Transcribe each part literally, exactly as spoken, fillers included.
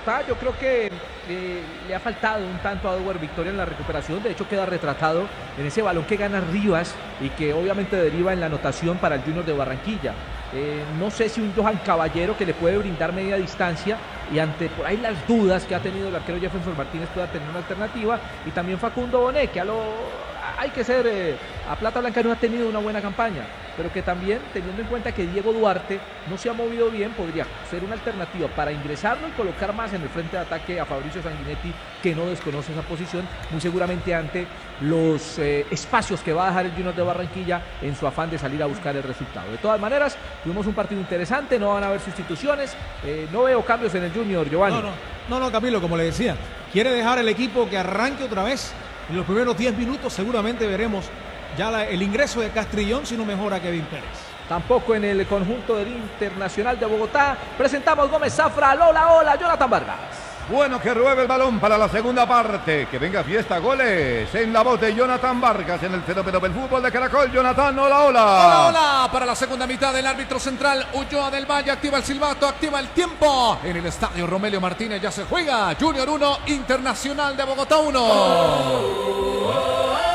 Bogotá, yo creo que eh, le ha faltado un tanto a Eduard Victoria en la recuperación. De hecho, queda retratado en ese balón que gana Rivas y que obviamente deriva en la anotación para el Junior de Barranquilla. Eh, no sé si un Johan Caballero que le puede brindar media distancia y ante por ahí las dudas que ha tenido el arquero Jefferson Martínez pueda tener una alternativa, y también Facundo Bonet, que a lo, hay que ser eh, a Plata Blanca no ha tenido una buena campaña, pero que también, teniendo en cuenta que Diego Duarte no se ha movido bien, podría ser una alternativa para ingresarlo y colocar más en el frente de ataque a Fabricio Sanguinetti, que no desconoce esa posición, muy seguramente ante los eh, espacios que va a dejar el Junior de Barranquilla en su afán de salir a buscar el resultado. De todas maneras, tuvimos un partido interesante, no van a haber sustituciones, eh, no veo cambios en el Junior, Giovanni. No, no, no, no, Camilo, como le decía, quiere dejar el equipo que arranque otra vez. En los primeros diez minutos seguramente veremos ya la, el ingreso de Castrillón, si no mejora Kevin Pérez. Tampoco en el conjunto del Internacional de Bogotá. Presentamos Gómez Zafra, hola, hola, Jonathan Vargas. Bueno, que ruede el balón para la segunda parte. Que venga fiesta, goles. En la voz de Jonathan Vargas en el fenómeno del fútbol de Caracol. Jonathan, hola, hola. Hola, hola. Para la segunda mitad, del árbitro central, Ulloa del Valle, activa el silbato, activa el tiempo. En el estadio Romelio Martínez ya se juega. Junior uno, Internacional de Bogotá uno. Oh.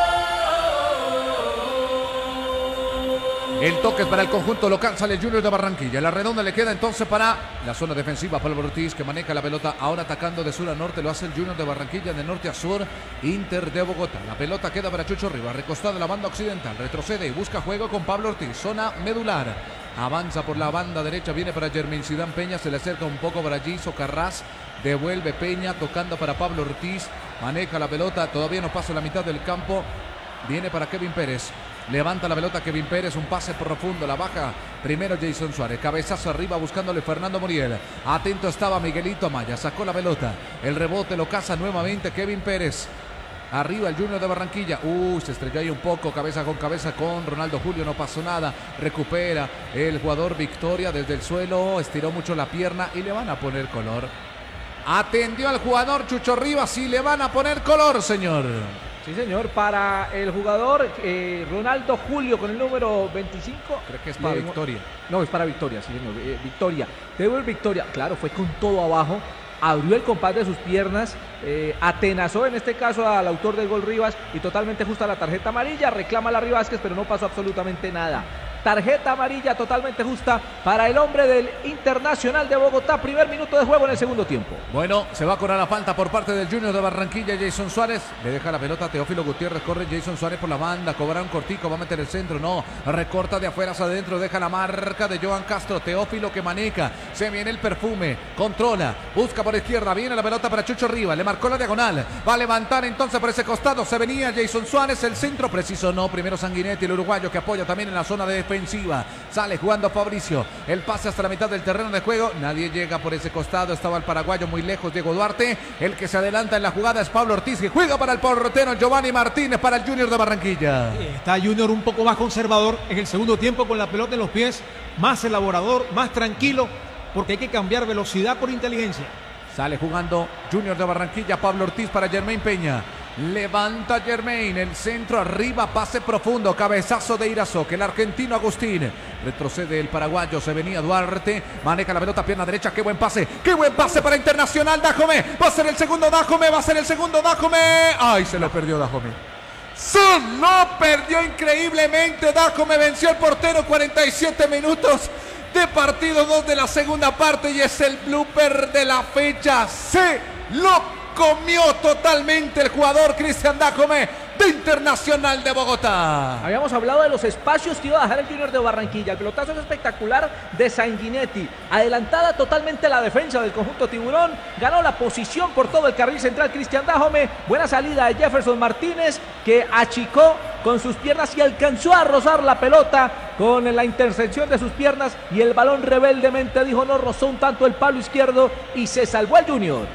El toque es para el conjunto local, sale el Junior de Barranquilla. La redonda le queda entonces para la zona defensiva. Pablo Ortiz, que maneja la pelota ahora atacando de sur a norte. Lo hace el Junior de Barranquilla, de norte a sur. Inter de Bogotá. La pelota queda para Chucho Rivas, recostada de la banda occidental. Retrocede y busca juego con Pablo Ortiz. Zona medular. Avanza por la banda derecha, viene para Jermain Sidán Peña. Se le acerca un poco para Giso Carras. Devuelve Peña, tocando para Pablo Ortiz. Maneja la pelota, todavía no pasa la mitad del campo. Viene para Kevin Pérez. Levanta la pelota Kevin Pérez, un pase profundo, la baja primero Jason Suárez, cabezazo arriba buscándole Fernando Muriel. Atento estaba Miguelito Amaya, sacó la pelota, el rebote lo caza nuevamente Kevin Pérez. Arriba el Junior de Barranquilla. Uh, se estrelló ahí un poco, cabeza con cabeza con Ronaldo Julio, no pasó nada. Recupera el jugador Victoria desde el suelo, estiró mucho la pierna y le van a poner color. Atendió al jugador Chucho Rivas y le van a poner color, señor. Sí, señor, para el jugador eh, Ronaldo Julio con el número veinticinco. Creo que es para eh, Victoria. No, es para Victoria, sí, señor. Eh, Victoria. Debo Victoria, claro, fue con todo abajo. Abrió el compás de sus piernas, eh, atenazó en este caso al autor del gol Rivas y totalmente justa la tarjeta amarilla. Reclama a Larry Vázquez, pero no pasó absolutamente nada. Tarjeta amarilla totalmente justa para el hombre del Internacional de Bogotá. Primer minuto de juego en el segundo tiempo. Bueno, se va a cobrar la falta por parte del Junior de Barranquilla. Jason Suárez le deja la pelota a Teófilo Gutiérrez. Corre Jason Suárez por la banda. Cobra un cortico. Va a meter el centro. No. Recorta de afuera hacia adentro. Deja la marca de Johan Castro. Teófilo que maneja. Se viene el perfume. Controla. Busca por izquierda. Viene la pelota para Chucho Rivas. Le marcó la diagonal. Va a levantar entonces por ese costado. Se venía Jason Suárez. El centro preciso no. Primero Sanguinetti, el uruguayo, que apoya también en la zona de defensa. Sale jugando Fabricio, el pase hasta la mitad del terreno de juego, nadie llega por ese costado, estaba el paraguayo muy lejos, Diego Duarte. El que se adelanta en la jugada es Pablo Ortiz, que juega para el portero Giovanni Martínez para el Junior de Barranquilla. Está Junior un poco más conservador en el segundo tiempo, con la pelota en los pies, más elaborador, más tranquilo, porque hay que cambiar velocidad por inteligencia. Sale jugando Junior de Barranquilla, Pablo Ortiz para Jermain Peña. Levanta Jermain, el centro arriba, pase profundo, cabezazo de Irazo, que el argentino Agustín. Retrocede el paraguayo, se venía Duarte, maneja la pelota, pierna derecha, qué buen pase, qué buen pase para Internacional, Dajome, va a ser el segundo Dajome, va a ser el segundo Dajome. Ay, se lo perdió Dajome. Se lo perdió increíblemente, Dajome venció al portero, cuarenta y siete minutos de partido, dos de la segunda parte, y es el blooper de la fecha. Se lo comió totalmente el jugador Cristian Dajome de Internacional de Bogotá. Habíamos hablado de los espacios que iba a dejar el Junior de Barranquilla. El pelotazo es espectacular de Sanguinetti. Adelantada totalmente la defensa del conjunto tiburón. Ganó la posición por todo el carril central Cristian Dajome. Buena salida de Jefferson Martínez, que achicó con sus piernas y alcanzó a rozar la pelota con la intersección de sus piernas, y el balón rebeldemente dijo no, rozó un tanto el palo izquierdo y se salvó el Junior.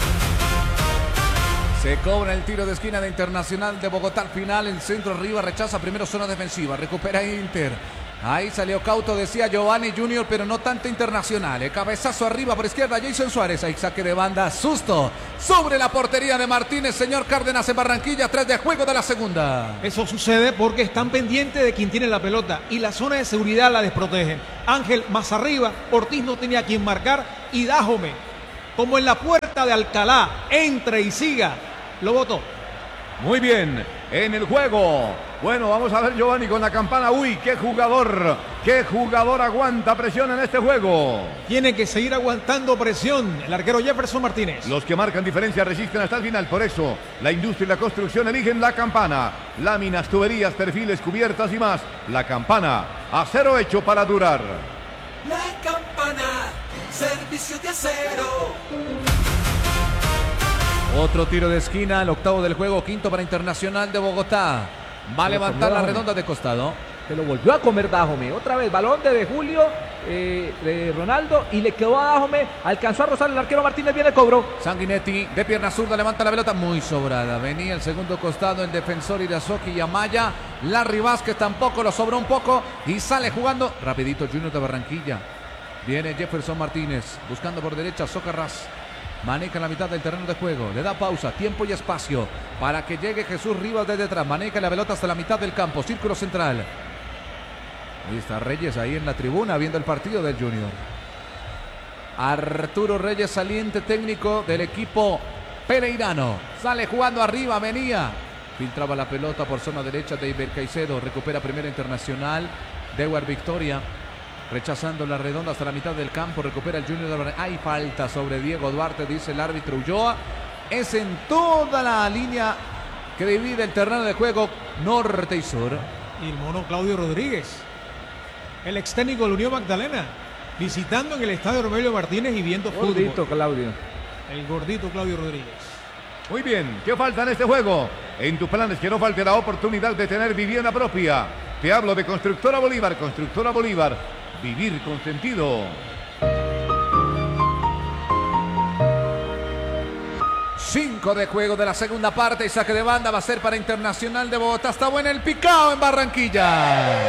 Se cobra el tiro de esquina de Internacional de Bogotá al final. El centro arriba, rechaza primero zona defensiva. Recupera Inter. Ahí salió cauto, decía Giovanni Junior, pero no tanto Internacional. El cabezazo arriba por izquierda, Jason Suárez. Ahí saque de banda, susto sobre la portería de Martínez. Señor Cárdenas en Barranquilla, tres de juego de la segunda. Eso sucede porque están pendientes de quien tiene la pelota y la zona de seguridad la desprotegen. Ángel más arriba, Ortiz no tenía a quien marcar y Dajome, como en la puerta falta de Alcalá. Entre y siga. Lo votó. Muy bien, en el juego. Bueno, vamos a ver, Giovanni, con la campana. Uy, qué jugador, qué jugador aguanta presión en este juego. Tiene que seguir aguantando presión el arquero Jefferson Martínez. Los que marcan diferencia resisten hasta el final. Por eso, la industria y la construcción eligen la campana. Láminas, tuberías, perfiles, cubiertas y más. La campana, acero hecho para durar. La campana, servicio de acero. Otro tiro de esquina, el octavo del juego, quinto para Internacional de Bogotá. Va a levantar la redonda de costado. Se lo volvió a comer Dájome. Otra vez, balón de, de Julio, eh, de Ronaldo, y le quedó a Dájome. Alcanzó a rozar el arquero Martínez, viene el cobro. Sanguinetti de pierna zurda levanta la pelota muy sobrada. Venía el segundo costado el defensor Irazoki y Amaya. Larry Vázquez tampoco lo sobró un poco y sale jugando rapidito Junior de Barranquilla. Viene Jefferson Martínez buscando por derecha Socarrás. Maneja la mitad del terreno de juego, le da pausa, tiempo y espacio para que llegue Jesús Rivas desde detrás. Maneja la pelota hasta la mitad del campo, círculo central. Ahí está Reyes ahí en la tribuna viendo el partido del Junior. Arturo Reyes, saliente técnico del equipo pereirano. Sale jugando arriba, venía. Filtraba la pelota por zona derecha de Iber Caicedo. Recupera primera Internacional. Dewar Victoria. Rechazando la redonda hasta la mitad del campo. Recupera el Junior de Barranquilla. Hay falta sobre Diego Duarte, dice el árbitro Ulloa. Es en toda la línea que divide el terreno de juego norte y sur. Y el mono Claudio Rodríguez, el ex técnico de la Unión Magdalena, visitando en el estadio Romelio Martínez y viendo Gordito, fútbol. Claudio. El gordito Claudio Rodríguez. Muy bien, ¿qué falta en este juego? En tus planes que no falte la oportunidad de tener vivienda propia. Te hablo de Constructora Bolívar, Constructora Bolívar. Vivir con sentido. Cinco de juego de la segunda parte y saque de banda va a ser para Internacional de Bogotá. Está bueno el picao en Barranquilla.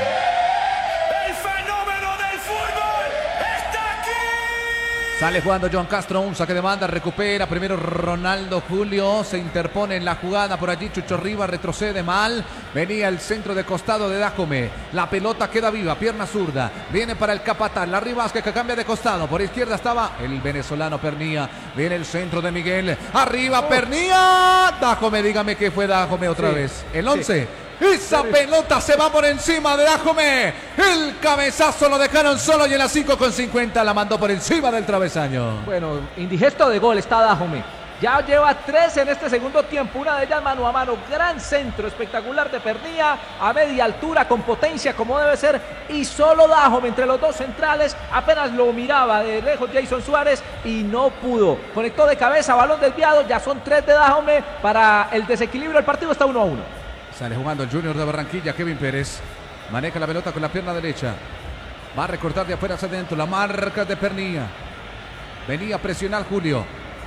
El fenómeno del fútbol está aquí. Sale jugando John Castro, un saque de banda, recupera primero Ronaldo Julio, se interpone en la jugada por allí Chucho Rivas, retrocede mal, venía el centro de costado de Dájome, la pelota queda viva, pierna zurda, viene para el capataz, la Vázquez que cambia de costado, por izquierda estaba el venezolano Pernía, viene el centro de Miguel, arriba oh. Pernía, Dájome, dígame que fue Dájome otra sí, vez, el once. Sí. Esa pelota se va por encima de Dájome. El cabezazo lo dejaron solo y en las cinco con cincuenta la mandó por encima del travesaño. Bueno, indigesto de gol está Dájome. Ya lleva tres en este segundo tiempo. Una de ellas mano a mano. Gran centro espectacular de Pernía. A media altura, con potencia como debe ser. Y solo Dájome entre los dos centrales. Apenas lo miraba de lejos Jason Suárez y no pudo. Conectó de cabeza, balón desviado. Ya son tres de Dájome. Para el desequilibrio del partido está uno a uno. Sale jugando el Junior de Barranquilla, Kevin Pérez. Maneja la pelota con la pierna derecha. Va a recortar de afuera hacia adentro. La marca de Pernía. Venía a presionar Julio.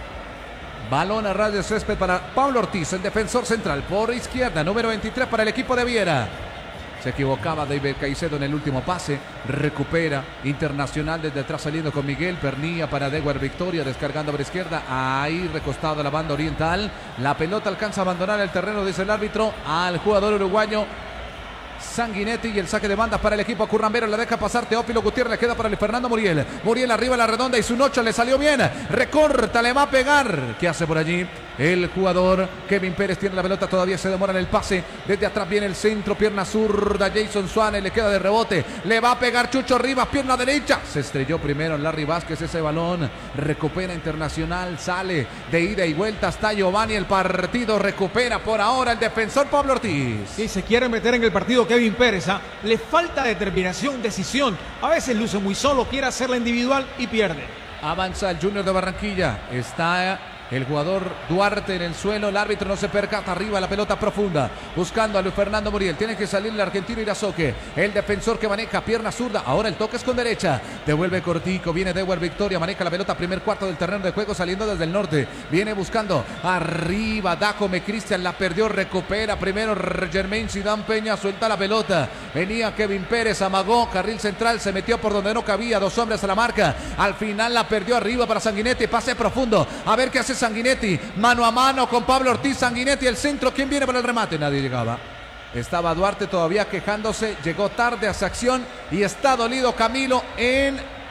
Balón a ras de césped para Pablo Ortiz, el defensor central. Por izquierda, número veintitrés para el equipo de Viera. Se equivocaba David Caicedo en el último pase. Recupera Internacional desde atrás saliendo con Miguel. Pernía para Dewar Victoria. Descargando por izquierda. Ahí recostado a la banda oriental. La pelota alcanza a abandonar el terreno, dice el árbitro, al jugador uruguayo Sanguinetti, y el saque de banda para el equipo currambero. La deja pasar Teófilo Gutiérrez. Queda para el Fernando Muriel. Muriel arriba a la redonda y su noche le salió bien. Recorta, le va a pegar. ¿Qué hace por allí? El jugador Kevin Pérez tiene la pelota, todavía se demora en el pase. Desde atrás viene el centro, pierna zurda. Jason Suárez le queda de rebote. Le va a pegar Chucho Rivas, pierna derecha. Se estrelló primero en Larry Vázquez ese balón. Recupera Internacional, sale de ida y vuelta hasta Giovanni. El partido recupera por ahora el defensor Pablo Ortiz. Sí, se quiere meter en el partido Kevin Pérez. ¿eh? Le falta determinación, decisión. A veces luce muy solo, quiere hacerla individual y pierde. Avanza el Junior de Barranquilla. Está el jugador Duarte en el suelo. El árbitro no se percata. Arriba la pelota profunda. Buscando a Luis Fernando Muriel. Tiene que salir el argentino Irazoque. El defensor que maneja pierna zurda. Ahora el toque es con derecha. Devuelve cortico. Viene Dewar Victoria. Maneja la pelota. Primer cuarto del terreno de juego saliendo desde el norte. Viene buscando arriba. Dájome Cristian. La perdió. Recupera primero Germain Zidane Peña. Suelta la pelota. Venía Kevin Pérez. Amagó. Carril central. Se metió por donde no cabía. Dos hombres a la marca. Al final la perdió arriba para Sanguinetti. Pase profundo. A ver qué hace Sanguinetti, mano a mano con Pablo Ortiz. Sanguinetti, el centro, ¿quién viene para el remate? Nadie llegaba. Estaba Duarte todavía quejándose, llegó tarde a esa acción y está dolido Camilo en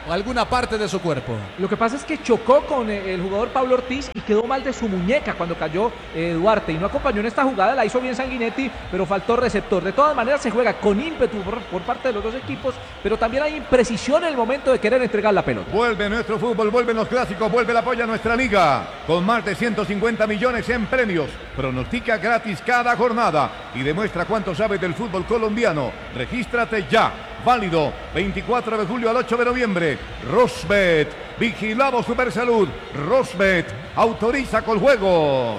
alguna parte de su cuerpo. Lo que pasa es que chocó con el jugador Pablo Ortiz y quedó mal de su muñeca cuando cayó eh, Duarte y no acompañó en esta jugada, la hizo bien Sanguinetti, pero faltó receptor. De todas maneras se juega con ímpetu por, por parte de los dos equipos, pero también hay imprecisión en el momento de querer entregar la pelota. Vuelve nuestro fútbol, vuelven los clásicos, vuelve el apoyo a nuestra liga, con más de ciento cincuenta millones en premios. Pronostica gratis cada jornada y demuestra cuánto sabes del fútbol colombiano. Regístrate ya. Válido veinticuatro de julio al ocho de noviembre. Rosbet, vigilado Supersalud. Rosbet, autoriza con juegos.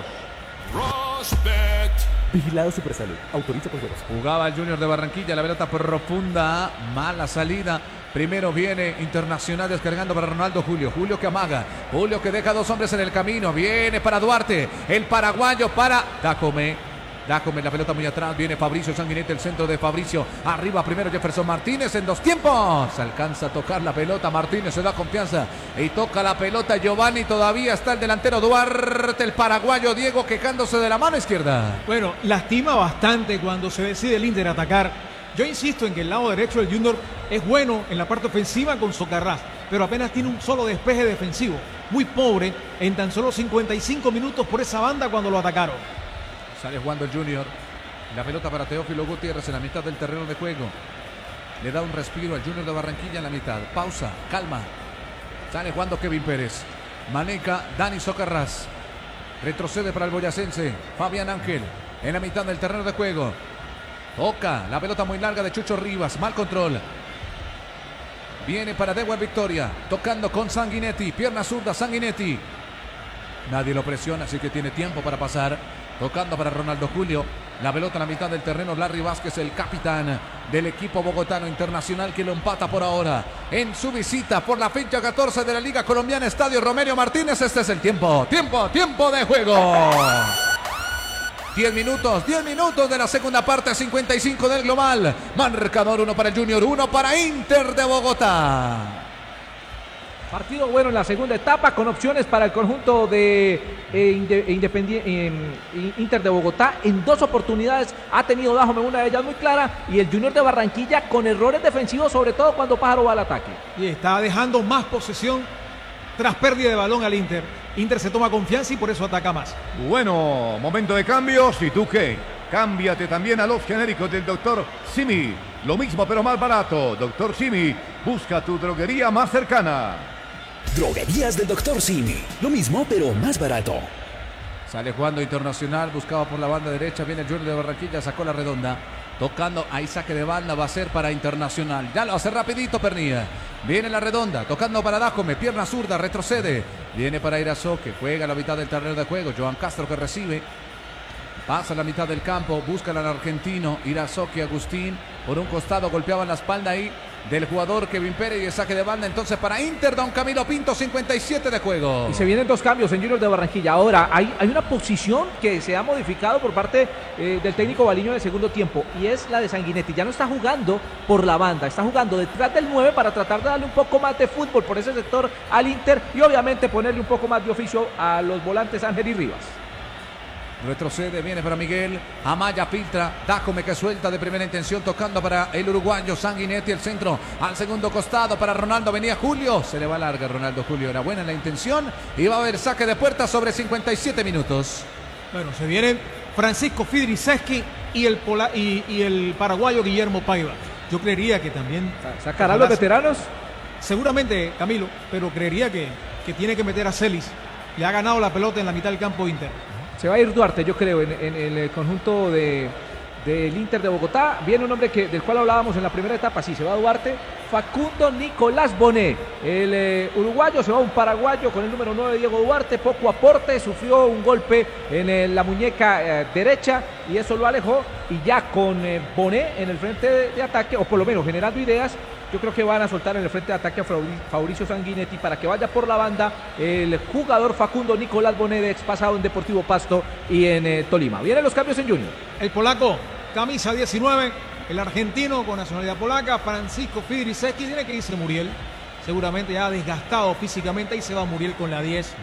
Rosbet. Vigilado Supersalud, autoriza con juegos. Jugaba el Junior de Barranquilla, la pelota profunda, mala salida. Primero viene Internacional descargando para Ronaldo Julio. Julio que amaga. Julio que deja dos hombres en el camino. Viene para Duarte. El paraguayo para Dacome. Dacome, la pelota muy atrás. Viene Fabricio Sanguinetti, el centro de Fabricio. Arriba primero Jefferson Martínez en dos tiempos. Alcanza a tocar la pelota. Martínez se da confianza. Y toca la pelota Giovanni. Todavía está el delantero Duarte. El paraguayo Diego quejándose de la mano izquierda. Bueno, lastima bastante cuando se decide el Inter atacar. Yo insisto en que el lado derecho del Junior es bueno en la parte ofensiva con Socarrás, pero apenas tiene un solo despeje defensivo. Muy pobre en tan solo cincuenta y cinco minutos por esa banda cuando lo atacaron. Sale jugando el Junior. La pelota para Teófilo Gutiérrez en la mitad del terreno de juego. Le da un respiro al Junior de Barranquilla en la mitad. Pausa, calma. Sale jugando Kevin Pérez. Maneca Dani Socarrás. Retrocede para el boyacense Fabián Ángel en la mitad del terreno de juego. Toca la pelota muy larga de Chucho Rivas. Mal control. Viene para Dewar Victoria. Tocando con Sanguinetti. Pierna zurda Sanguinetti. Nadie lo presiona, así que tiene tiempo para pasar. Tocando para Ronaldo Julio. La pelota en la mitad del terreno. Larry Vázquez, el capitán del equipo bogotano Internacional, que lo empata por ahora en su visita por la fecha catorce de la Liga Colombiana. Estadio Romelio Martínez. Este es el tiempo. Tiempo, tiempo de juego. diez minutos, diez minutos de la segunda parte, cincuenta y cinco del global. Marcador uno para el Junior, uno para Inter de Bogotá. Partido bueno en la segunda etapa con opciones para el conjunto de eh, inde, Independien, eh, Inter de Bogotá. En dos oportunidades ha tenido Dajome, una de ellas muy clara, y el Junior de Barranquilla con errores defensivos, sobre todo cuando Pájaro va al ataque. Y está dejando más posesión tras pérdida de balón al Inter. Inter se toma confianza y por eso ataca más. Bueno, momento de cambios. ¿Y tú qué? Cámbiate también a los genéricos del doctor Simi. Lo mismo pero más barato. doctor Simi, busca tu droguería más cercana. Droguerías del doctor Simi. Lo mismo pero más barato. Sale jugando Internacional, buscaba por la banda derecha. Viene el Junior de Barranquilla, sacó la redonda. Tocando, ahí saque de banda va a ser para Internacional. Ya lo hace rapidito Pernilla. Viene la redonda, tocando para Dajome, pierna zurda, retrocede. Viene para Irazoque, juega a la mitad del terreno de juego. Joan Castro que recibe. Pasa a la mitad del campo, busca al argentino Irazoque, Agustín. Por un costado golpeaba la espalda ahí del jugador Kevin Pérez y el saque de banda entonces para Inter. Don Camilo Pinto, cincuenta y siete de juego. Y se vienen dos cambios en Junior de Barranquilla. Ahora hay, hay una posición que se ha modificado por parte eh, del técnico Baliño en el segundo tiempo, y es la de Sanguinetti. Ya no está jugando por la banda, está jugando detrás del nueve para tratar de darle un poco más de fútbol por ese sector al Inter y obviamente ponerle un poco más de oficio a los volantes Ángel y Rivas. Retrocede, viene para Miguel. Amaya filtra. Dajome que suelta de primera intención, tocando para el uruguayo Sanguinetti. El centro al segundo costado para Ronaldo. Venía Julio. Se le va larga Ronaldo Julio. Era buena la intención. Y va a haber saque de puerta sobre cincuenta y siete minutos. Bueno, se vienen Francisco Fidriceski y el, Pola, y, y el paraguayo Guillermo Paiva. Yo creería que también... ¿Sacará a los veteranos? Seguramente, Camilo, pero creería que, que tiene que meter a Celis. Le ha ganado la pelota en la mitad del campo Inter. Se va a ir Duarte, yo creo, en, en el conjunto de, del Inter de Bogotá. Viene un hombre que, del cual hablábamos en la primera etapa, sí, se va Duarte. Facundo Nicolás Bonet, el eh, uruguayo, se va un paraguayo con el número nueve, Diego Duarte. Poco aporte, sufrió un golpe en el, la muñeca eh, derecha y eso lo alejó. Y ya con eh, Bonet en el frente de, de ataque, o por lo menos generando ideas, yo creo que van a soltar en el frente de ataque a Fabricio Sanguinetti para que vaya por la banda el jugador Facundo Nicolás Bonet, ex pasado en Deportivo Pasto y en eh, Tolima. Vienen los cambios en Junior. El polaco, camisa diecinueve, el argentino con nacionalidad polaca, Francisco Fidriceski, tiene que irse Muriel, seguramente ya desgastado físicamente, y se va Muriel con la diez.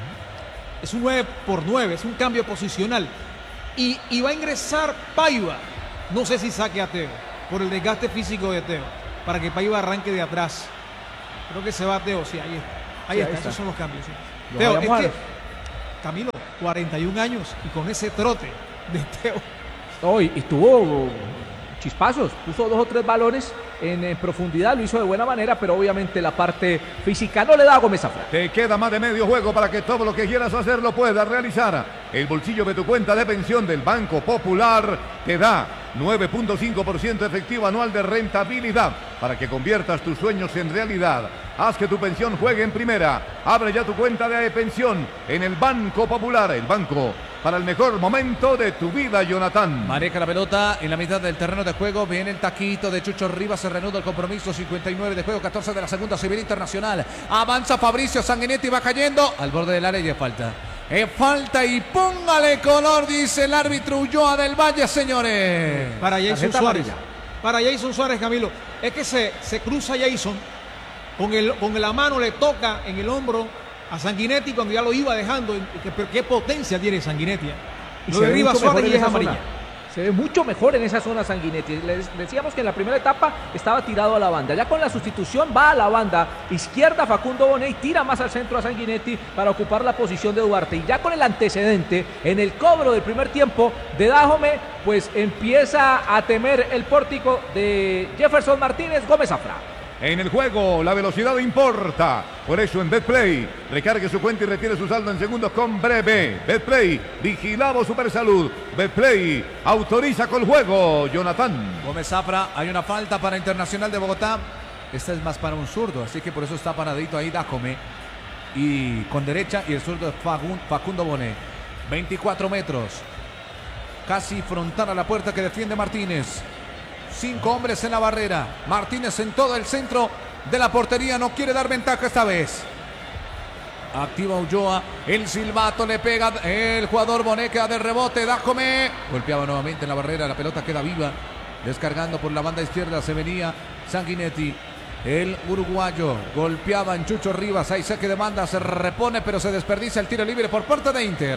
Es un nueve por nueve, es un cambio posicional. Y, y va a ingresar Paiva, no sé si saque a Teo, por el desgaste físico de Teo, para que Paiva arranque de atrás. Creo que se va Teo, sí, ahí está. Ahí, Sí, está, ahí está. esos son los cambios. Sí. Lo Teo, es vayamos a que, ver. Camilo, cuarenta y un años y con ese trote de Teo. No, y, y tuvo chispazos, puso dos o tres balones en, en profundidad, lo hizo de buena manera, pero obviamente la parte física no le da a Gómez Zafra. Te queda más de medio juego para que todo lo que quieras hacer lo puedas realizar. El bolsillo de tu cuenta de pensión del Banco Popular te da nueve punto cinco por ciento efectivo anual de rentabilidad para que conviertas tus sueños en realidad. Haz que tu pensión juegue en primera. Abre ya tu cuenta de pensión en el Banco Popular, el banco para el mejor momento de tu vida, Jonathan. Maneja la pelota en la mitad del terreno de juego. Viene el taquito de Chucho Rivas. Se reanuda el compromiso. cincuenta y nueve de juego, catorce de la segunda. Civil Internacional. Avanza Fabricio Sanguinetti. Va cayendo al borde del área y es falta. Es falta y póngale color, dice el árbitro Ulloa del Valle, señores. Para Jason Tarjeta Suárez. amarilla. Para Jason Suárez, Camilo. Es que se, se cruza Jason. Con, el, con la mano le toca en el hombro a Sanguinetti cuando ya lo iba dejando. Qué, qué potencia tiene Sanguinetti. Y Lo se ve derriba mucho mejor Suárez en y es esa amarilla. zona. Se ve mucho mejor en esa zona Sanguinetti. Les decíamos que en la primera etapa estaba tirado a la banda. Ya con la sustitución va a la banda izquierda Facundo Bonet y tira más al centro a Sanguinetti para ocupar la posición de Duarte. Y ya con el antecedente en el cobro del primer tiempo de Dájome, pues empieza a temer el pórtico de Jefferson Martínez Gómez Zafra. En el juego, la velocidad importa. Por eso en Betplay, recargue su cuenta y retire su saldo en segundos con breve. Betplay, vigilado Supersalud. Betplay, autoriza con juego, Jonathan. Gómez Zafra, hay una falta para Internacional de Bogotá. Esta es más para un zurdo, así que por eso está paradito ahí Dájome. Y con derecha y el zurdo es Facundo Bonet. veinticuatro metros. Casi frontal a la puerta que defiende Martínez. Cinco hombres en la barrera. Martínez en todo el centro de la portería. No quiere dar ventaja esta vez. Activa Ulloa. El silbato le pega. El jugador Bonet queda de rebote. Dájome. Golpeaba nuevamente en la barrera. La pelota queda viva. Descargando por la banda izquierda. Se venía Sanguinetti. El uruguayo golpeaba en Chucho Rivas. Hay saque de banda. Se repone, pero se desperdicia el tiro libre por parte de Inter.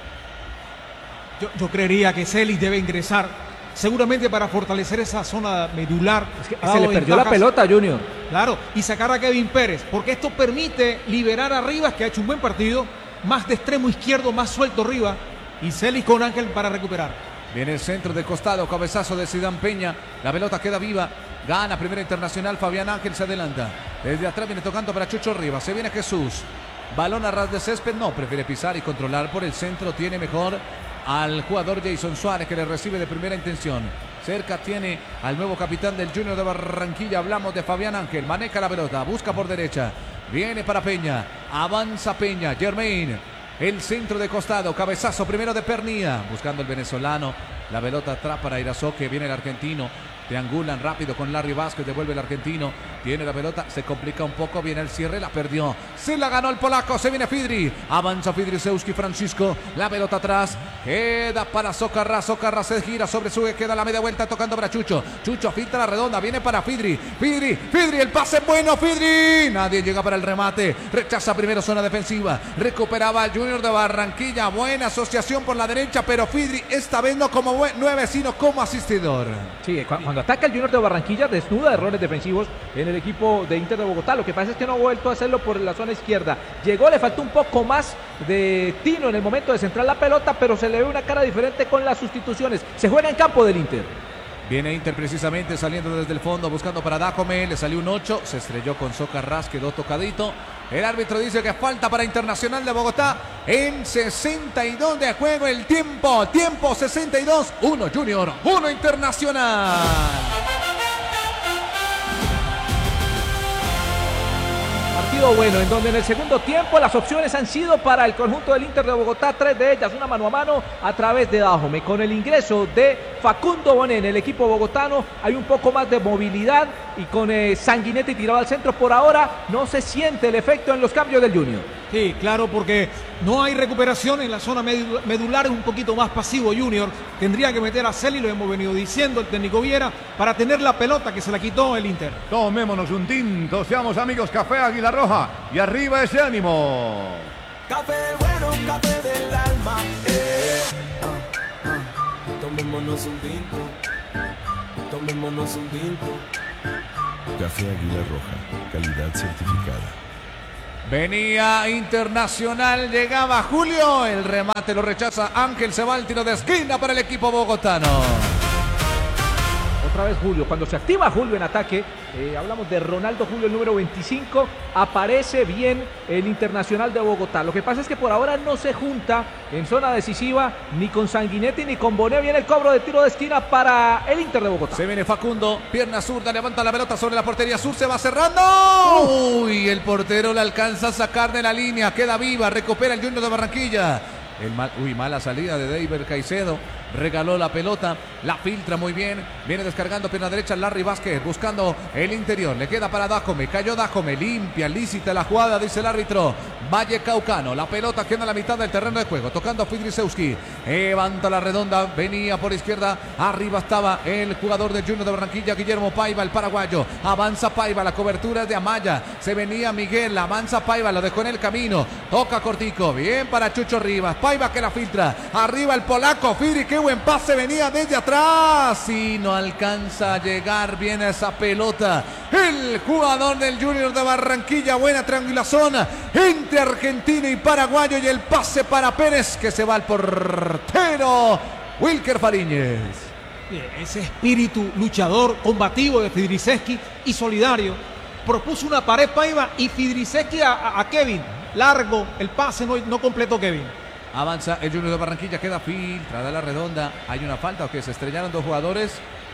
Yo, yo creería que Celis debe ingresar. Seguramente para fortalecer esa zona medular. Es que Ha se le dado perdió la ventajas. pelota, Junior. Claro, y sacar a Kevin Pérez, porque esto permite liberar a Rivas, que ha hecho un buen partido, más de extremo izquierdo, más suelto Rivas, y Celis con Ángel para recuperar. Viene el centro de costado, cabezazo de Zidane Peña. La pelota queda viva. Gana Primera Internacional. Fabián Ángel se adelanta. Desde atrás viene tocando para Chucho Rivas. Se viene Jesús. Balón a ras de césped. No, prefiere pisar y controlar por el centro. Tiene mejor al jugador Jason Suárez, que le recibe de primera intención. Cerca tiene al nuevo capitán del Junior de Barranquilla. Hablamos de Fabián Ángel. Maneja la pelota. Busca por derecha. Viene para Peña. Avanza Peña. Germain. El centro de costado. Cabezazo primero de Pernía. Buscando el venezolano. La pelota atrás para Irazoque. Viene el argentino. Triangulan rápido con Larry Vázquez. Devuelve el argentino. Tiene la pelota. Se complica un poco. Viene el cierre. La perdió. Se la ganó el polaco. Se viene Fidri. Avanza Fidri Seuski Francisco. La pelota atrás. Queda para Socarrá. Socarrá se gira sobre su. Queda la media vuelta tocando para Chucho. Chucho filtra la redonda. Viene para Fidri. Fidri. Fidri. El pase bueno. Fidri. Nadie llega para el remate. Rechaza primero zona defensiva. Recuperaba el Junior de Barranquilla. Buena asociación por la derecha. Pero Fidri esta vez no como nueve sino como asistidor. Sí, cuando ataca el Junior de Barranquilla desnuda errores defensivos en el equipo de Inter de Bogotá. Lo que pasa es que no ha vuelto a hacerlo por la zona izquierda. Llegó, le faltó un poco más de tino en el momento de centrar la pelota, pero se le ve una cara diferente con las sustituciones. Se juega en campo del Inter. Viene Inter precisamente saliendo desde el fondo, buscando para Dájome. Le salió un ocho, se estrelló con Socarrás, quedó tocadito. El árbitro dice que falta para Internacional de Bogotá en sesenta y dos de juego. El tiempo, tiempo sesenta y dos. uno Junior, uno Internacional. Partido bueno, en donde en el segundo tiempo las opciones han sido para el conjunto del Inter de Bogotá, tres de ellas, una mano a mano a través de Dájome. Con el ingreso de Facundo Bonet en el equipo bogotano hay un poco más de movilidad y con eh, Sanguinetti tirado al centro por ahora no se siente el efecto en los cambios del Junior. Sí, claro, porque no hay recuperación en la zona medular, es un poquito más pasivo Junior. Tendría que meter a Celi, lo hemos venido diciendo el técnico Viera, para tener la pelota que se la quitó el Inter. Tomémonos un tinto, seamos amigos, Café Águila Roja y arriba ese ánimo. Café bueno, café del alma. Eh. Ah, ah. Tomémonos un tinto. Tomémonos un tinto. Café Águila Roja, calidad certificada. Venía Internacional, llegaba Julio, el remate lo rechaza Ángel, se va el tiro de esquina para el equipo bogotano. Otra vez Julio, cuando se activa Julio en ataque, eh, hablamos de Ronaldo Julio, el número veinticinco, aparece bien el Internacional de Bogotá. Lo que pasa es que por ahora no se junta en zona decisiva ni con Sanguinetti ni con Bonet. Viene el cobro de tiro de esquina para el Inter de Bogotá. Se viene Facundo, pierna zurda, levanta la pelota sobre la portería sur, se va cerrando. Uy, el portero la alcanza a sacar de la línea, queda viva, recupera el Junior de Barranquilla. El mal, uy, mala salida de David Caicedo. Regaló la pelota, la filtra muy bien. Viene descargando pierna derecha Larry Vázquez, buscando el interior. Le queda para Dajome, cayó Dajome, limpia, lícita la jugada, dice el árbitro. Valle Caucano, la pelota queda en la mitad del terreno de juego, tocando a Fidrisewski. Levanta la redonda, venía por izquierda. Arriba estaba el jugador del Junior de Barranquilla, Guillermo Paiva, el paraguayo. Avanza Paiva, la cobertura es de Amaya. Se venía Miguel, avanza Paiva, lo dejó en el camino. Toca cortico, bien para Chucho Rivas. Paiva que la filtra. Arriba el polaco, Fidri, qué buen pase, venía desde atrás y no alcanza a llegar bien a esa pelota. El jugador del Junior de Barranquilla, buena triangulación entre argentino y paraguayo y el pase para Pérez que se va al portero Wilker Fariñez. Ese espíritu luchador, combativo de Fidrisewski y solidario. Propuso una pared Paiva y Fidrisewski a, a, a Kevin. Largo, el pase no, no completó Kevin. Avanza el Junior de Barranquilla, queda filtrada la redonda. Hay una falta, o que se estrellaron dos jugadores.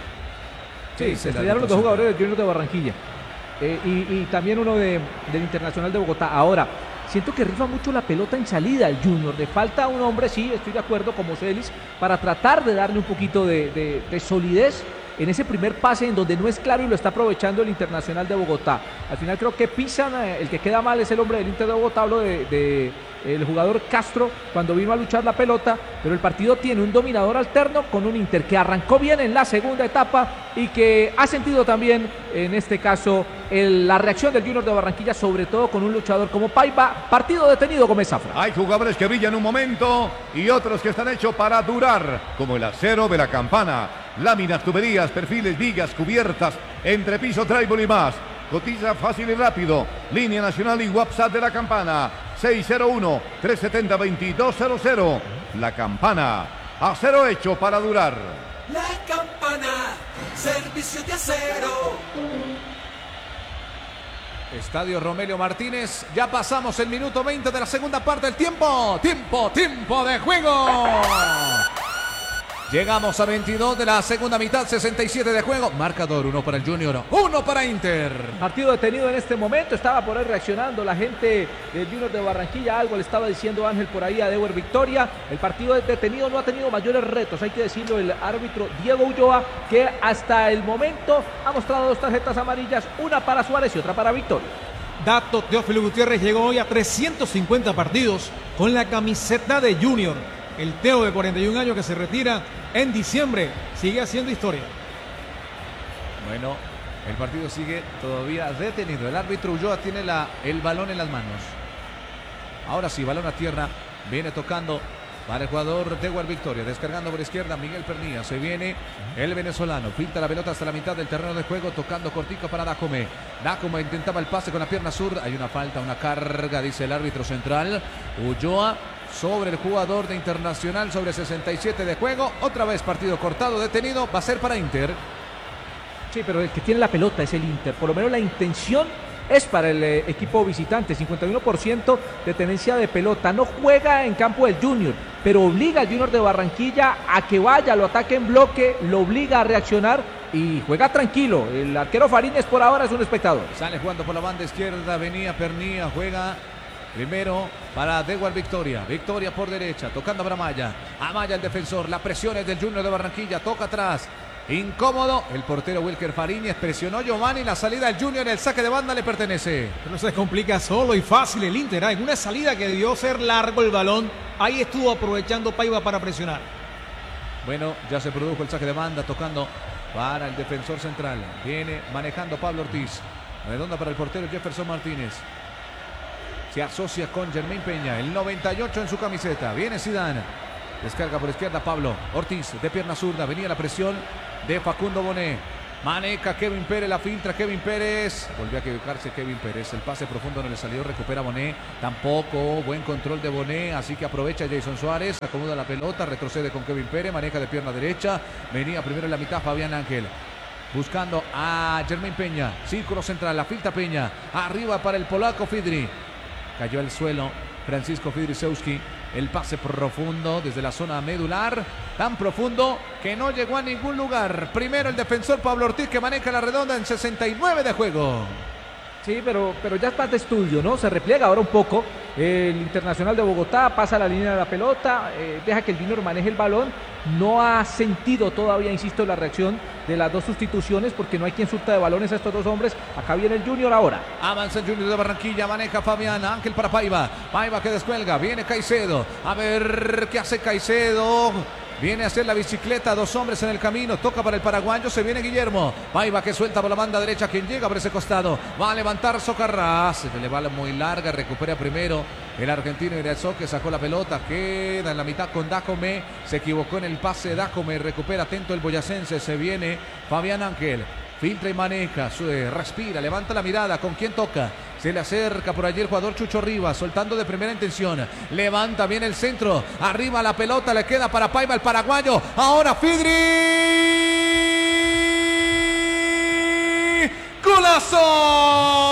Sí, se estrellaron los dos jugadores del Junior de Barranquilla. Eh, y, y también uno de, del Internacional de Bogotá. Ahora, siento que rifa mucho la pelota en salida el Junior. Le falta un hombre, sí, estoy de acuerdo, como Celis, para tratar de darle un poquito de, de, de solidez en ese primer pase en donde no es claro y lo está aprovechando el Internacional de Bogotá. Al final creo que pisan, el que queda mal es el hombre del Inter de Bogotá, hablo de, de el jugador Castro cuando vino a luchar la pelota, pero el partido tiene un dominador alterno con un Inter que arrancó bien en la segunda etapa y que ha sentido también en este caso el, la reacción del Junior de Barranquilla, sobre todo con un luchador como Paiva. Partido detenido, Gómez Zafra. Hay jugadores que brillan un momento y otros que están hechos para durar, como el acero de la Campana. Láminas, tuberías, perfiles, vigas, cubiertas, entrepiso, tribal y más. Cotiza fácil y rápido. Línea nacional y WhatsApp de la Campana. seis cero uno, tres siete cero, dos dos cero cero. La Campana. Acero hecho para durar. La Campana. Servicio de acero. Estadio Romelio Martínez. Ya pasamos el minuto veinte de la segunda parte del tiempo. Tiempo, tiempo de juego. Llegamos a veintidós de la segunda mitad, sesenta y siete de juego. Marcador, uno para el Junior, uno para Inter. Partido detenido en este momento, estaba por ahí reaccionando la gente del Junior de Barranquilla. Algo le estaba diciendo Ángel por ahí a Deuer Victoria. El partido detenido no ha tenido mayores retos, hay que decirlo, el árbitro Diego Ulloa, que hasta el momento ha mostrado dos tarjetas amarillas, una para Suárez y otra para Victoria. Dato, Teófilo Gutiérrez llegó hoy a trescientos cincuenta partidos con la camiseta de Junior. El Teo de cuarenta y un años que se retira en diciembre sigue haciendo historia. Bueno, el partido sigue todavía detenido. El árbitro Ulloa tiene la, el balón en las manos. Ahora sí, balón a tierra. Viene tocando para el jugador Deuer Victoria. Descargando por izquierda Miguel Pernilla. Se viene el venezolano. Filtra la pelota hasta la mitad del terreno de juego. Tocando cortico para Dajome. Dajome intentaba el pase con la pierna zurda. Hay una falta, una carga, dice el árbitro central. Ulloa sobre el jugador de Internacional, sobre sesenta y siete de juego. Otra vez partido cortado, detenido, va a ser para Inter. Sí, pero el que tiene la pelota es el Inter. Por lo menos la intención es para el eh, equipo visitante. cincuenta y uno por ciento de tenencia de pelota. No juega en campo del Junior, pero obliga al Junior de Barranquilla a que vaya, lo ataque en bloque, lo obliga a reaccionar y juega tranquilo. El arquero Fariñez por ahora es un espectador. Sale jugando por la banda izquierda, venía Pernilla, juega primero para Deuer Victoria. Victoria por derecha, tocando para Amaya. Amaya el defensor, la presión es del Junior de Barranquilla, toca atrás. Incómodo, el portero Wilker Fariñez, presionó Giovanni, la salida del Junior, el saque de banda le pertenece. Pero se complica solo y fácil el Inter, ¿eh? En una salida que debió ser largo el balón, ahí estuvo aprovechando Paiva para presionar. Bueno, ya se produjo el saque de banda, tocando para el defensor central. Viene manejando Pablo Ortiz, redonda para el portero Jefferson Martínez. Se asocia con Germain Peña, el noventa y ocho en su camiseta. Viene Zidane, descarga por izquierda Pablo Ortiz, de pierna zurda, venía la presión de Facundo Bonet. Maneja Kevin Pérez, la filtra Kevin Pérez. Volvió a equivocarse Kevin Pérez. El pase profundo no le salió, recupera Bonet. Tampoco, buen control de Bonet, así que aprovecha Jason Suárez. Acomoda la pelota, retrocede con Kevin Pérez, maneja de pierna derecha. Venía primero en la mitad Fabián Ángel. Buscando a Jermaine Peña. Círculo central, la filtra Peña. Arriba para el polaco Fidri. Cayó al suelo Francisco Fidrisewski. El pase profundo desde la zona medular, tan profundo que no llegó a ningún lugar. Primero el defensor Pablo Ortiz, que maneja la redonda en sesenta y nueve de juego. Sí, pero, pero ya está de estudio, ¿no? Se repliega ahora un poco. El Internacional de Bogotá pasa la línea de la pelota, eh, deja que el Junior maneje el balón. No ha sentido todavía, insisto, la reacción de las dos sustituciones porque no hay quien surta de balones a estos dos hombres. Acá viene el Junior ahora. Avanza el Junior de Barranquilla, maneja Fabián Ángel para Paiva. Paiva que descuelga, viene Caicedo. A ver qué hace Caicedo. Viene a hacer la bicicleta, dos hombres en el camino, toca para el paraguayo, se viene Guillermo. Paiva que suelta por la banda derecha, quien llega por ese costado. Va a levantar Socarrás, se le va muy larga, recupera primero el argentino Irazó, que sacó la pelota, queda en la mitad con Dajome. Se equivocó en el pase Dajome, recupera atento el boyacense, se viene Fabián Ángel. Filtra y maneja, sube, respira, levanta la mirada, ¿con quién toca? Se le acerca por allí el jugador Chucho Rivas, soltando de primera intención. Levanta bien el centro, arriba la pelota, le queda para Paiva el paraguayo. Ahora Fidri. ¡Golazo!